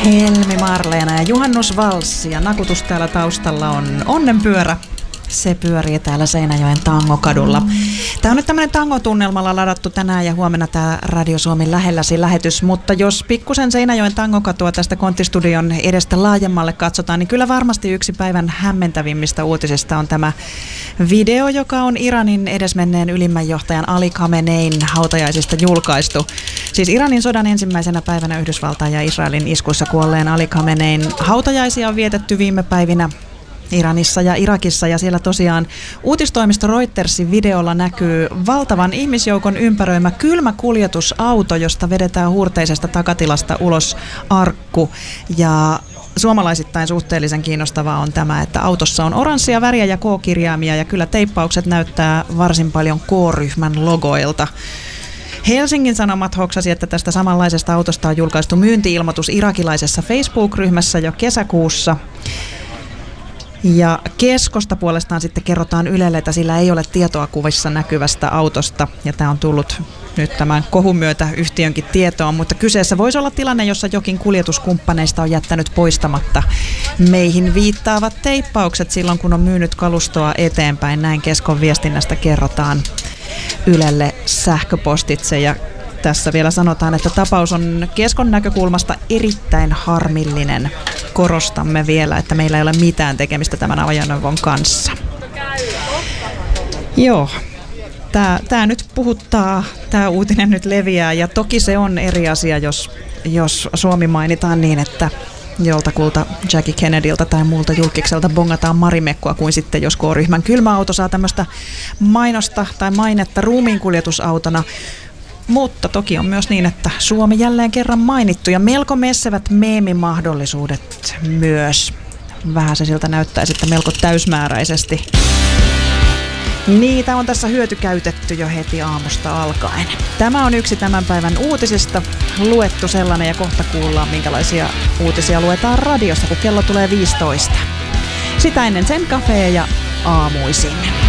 Helmi Marleena ja juhannusvalssi ja nakutus täällä taustalla on Onnenpyörä. Se pyörii täällä Seinäjoen Tangokadulla. Tämä on nyt tämmöinen tangotunnelmalla ladattu tänään ja huomenna tämä Radio Suomi lähelläsi lähetys, mutta jos pikkusen Seinäjoen Tangokatua tästä Konttistudion edestä laajemmalle katsotaan, niin kyllä varmasti yksi päivän hämmentävimmistä uutisista on tämä video, joka on Iranin edesmenneen ylimmän johtajan Ali Khamenein hautajaisista julkaistu. Siis Iranin sodan ensimmäisenä päivänä Yhdysvaltain ja Israelin iskuissa kuolleen Ali Khamenein hautajaisia on vietetty viime päivinä Iranissa ja Irakissa, ja siellä tosiaan uutistoimisto Reutersin videolla näkyy valtavan ihmisjoukon ympäröimä kylmä kuljetusauto, josta vedetään huurteisesta takatilasta ulos arkku. Ja suomalaisittain suhteellisen kiinnostavaa on tämä, että autossa on oranssia väriä ja K-kirjaimia, ja kyllä teippaukset näyttää varsin paljon K-ryhmän logoilta. Helsingin Sanomat hoksasi, että tästä samanlaisesta autosta on julkaistu myynti-ilmoitus irakilaisessa Facebook-ryhmässä jo kesäkuussa. Ja Keskosta puolestaan sitten kerrotaan Ylelle, että sillä ei ole tietoa kuvissa näkyvästä autosta. Ja tämä on tullut nyt tämän kohun myötä yhtiönkin tietoon, mutta kyseessä voisi olla tilanne, jossa jokin kuljetuskumppaneista on jättänyt poistamatta meihin viittaavat teippaukset silloin, kun on myynyt kalustoa eteenpäin. Näin Keskon viestinnästä kerrotaan Ylelle sähköpostitse, ja tässä vielä sanotaan, että tapaus on Keskon näkökulmasta erittäin harmillinen. Korostamme vielä, että meillä ei ole mitään tekemistä tämän ajoneuvon kanssa. Joo, tämä nyt puhuttaa, tämä uutinen nyt leviää, ja toki se on eri asia, jos Suomi mainitaan niin, että joltakulta Jackie Kennedyltä tai muulta julkikselta bongataan marimekkua, kuin sitten jos K-ryhmän kylmäauto saa tämmöistä mainosta tai mainetta ruumiinkuljetusautona. Mutta toki on myös niin, että Suomi jälleen kerran mainittu ja melko messevät meemimahdollisuudet myös. Vähän se siltä näyttäisi, että melko täysmääräisesti. Niitä on tässä hyötykäytetty jo heti aamusta alkaen. Tämä on yksi tämän päivän uutisista, luettu sellainen, ja kohta kuullaan, minkälaisia uutisia luetaan radiossa, kun kello tulee 15. Sitä ennen Sen Café ja aamuisin.